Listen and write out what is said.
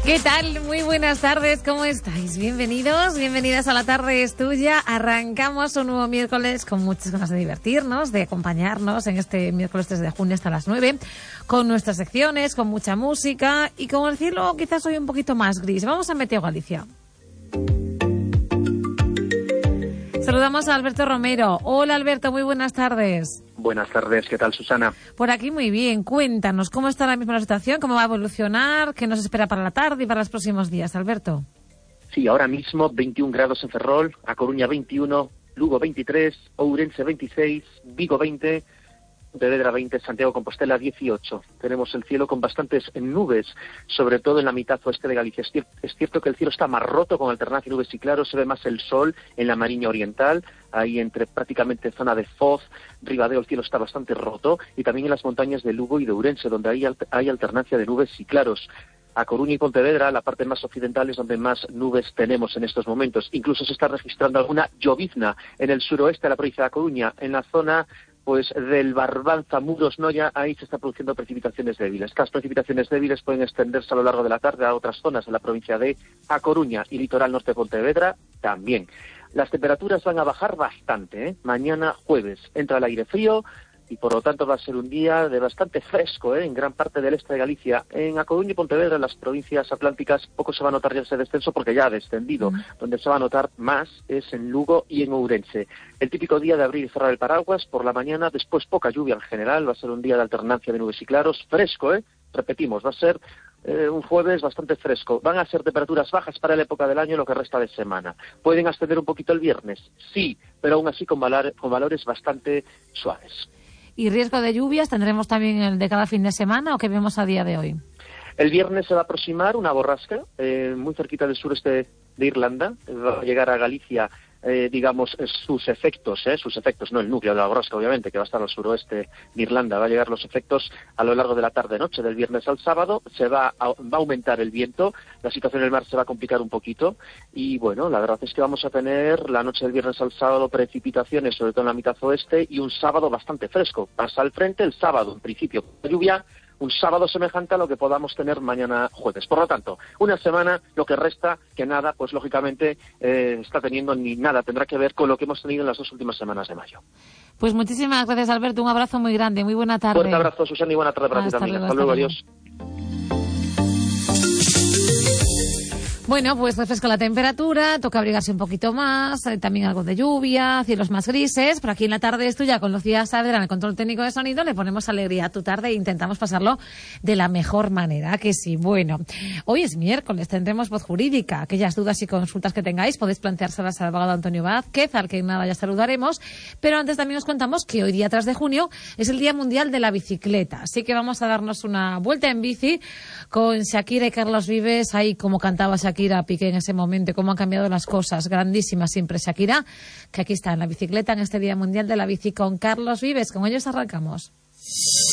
¿Qué tal? Muy buenas tardes, ¿cómo estáis? Bienvenidos, bienvenidas a La Tarde es Tuya. Arrancamos un nuevo miércoles con muchas ganas de divertirnos, de acompañarnos en este miércoles 3 de junio hasta las 9, con nuestras secciones, con mucha música y con el cielo quizás hoy un poquito más gris. Vamos a Meteo Galicia. Saludamos a Alberto Romero. Hola Alberto, muy buenas tardes. Buenas tardes, ¿qué tal, Susana? Por aquí muy bien, cuéntanos, ¿cómo está ahora mismo la situación? ¿Cómo va a evolucionar? ¿Qué nos espera para la tarde y para los próximos días, Alberto? Sí, ahora mismo 21 grados en Ferrol, A Coruña 21, Lugo 23, Ourense 26, Vigo 20, Pontevedra 20, Santiago Compostela 18. Tenemos el cielo con bastantes nubes, sobre todo en la mitad oeste de Galicia. Es cierto que el cielo está más roto con alternancia de nubes y claros, se ve más el sol en la Mariña Oriental, ahí entre prácticamente zona de Foz, Ribadeo, el cielo está bastante roto, y también en las montañas de Lugo y de Ourense, donde hay alternancia de nubes y claros. A Coruña y Pontevedra, la parte más occidental, es donde más nubes tenemos en estos momentos. Incluso se está registrando alguna llovizna en el suroeste de la provincia de A Coruña, en la zona del Barbanza, Muros, Noia, ahí se está produciendo precipitaciones débiles. Estas precipitaciones débiles pueden extenderse a lo largo de la tarde a otras zonas de la provincia de A Coruña y litoral norte de Pontevedra también. Las temperaturas van a bajar bastante, ¿eh? Mañana jueves entra el aire frío y por lo tanto va a ser un día de bastante fresco, en gran parte del este de Galicia. En A Coruña y Pontevedra, en las provincias atlánticas, poco se va a notar ya ese descenso porque ya ha descendido. Donde se va a notar más es en Lugo y en Ourense. El típico día de abrir y cerrar el paraguas por la mañana, después poca lluvia en general, va a ser un día de alternancia de nubes y claros, fresco, repetimos, va a ser un jueves bastante fresco. Van a ser temperaturas bajas para la época del año lo que resta de semana. ¿Pueden ascender un poquito el viernes? Sí, pero aún así con valores bastante suaves. ¿Y riesgo de lluvias tendremos también el de cada fin de semana o qué vemos a día de hoy? El viernes se va a aproximar una borrasca muy cerquita del sureste de Irlanda. Va a llegar a Galicia, sus efectos, no el núcleo de la borrasca, obviamente, que va a estar al suroeste de Irlanda. Va a llegar los efectos a lo largo de la tarde-noche, del viernes al sábado. Va a aumentar el viento, la situación en el mar se va a complicar un poquito y, bueno, la verdad es que vamos a tener la noche del viernes al sábado precipitaciones, sobre todo en la mitad oeste, y un sábado bastante fresco. Pasa al frente el sábado, en principio, lluvia, un sábado semejante a lo que podamos tener mañana jueves. Por lo tanto, una semana, lo que resta, que nada, pues lógicamente está teniendo ni nada, tendrá que ver con lo que hemos tenido en las 2 últimas semanas de mayo. Pues muchísimas gracias, Alberto, un abrazo muy grande, muy buena tarde. Fuerte abrazo, Susana, y buena tarde para ti también. Hasta luego, adiós. Bueno, pues refresca la temperatura, toca abrigarse un poquito más, también algo de lluvia, cielos más grises, pero aquí en La Tarde es Tuya con Lucía Saavedra en el control técnico de sonido, le ponemos alegría a tu tarde e intentamos pasarlo de la mejor manera, que sí. Bueno, hoy es miércoles, tendremos voz jurídica, aquellas dudas y consultas que tengáis podéis planteárselas al abogado Antonio Vázquez, al que nada ya saludaremos, pero antes también os contamos que hoy día 3 de junio es el Día Mundial de la Bicicleta, así que vamos a darnos una vuelta en bici con Shakira y Carlos Vives, ahí como cantaba Shakira, Piqué en ese momento, cómo han cambiado las cosas, grandísima siempre Shakira, que aquí está en la bicicleta en este Día Mundial de la Bici con Carlos Vives. Con ellos arrancamos.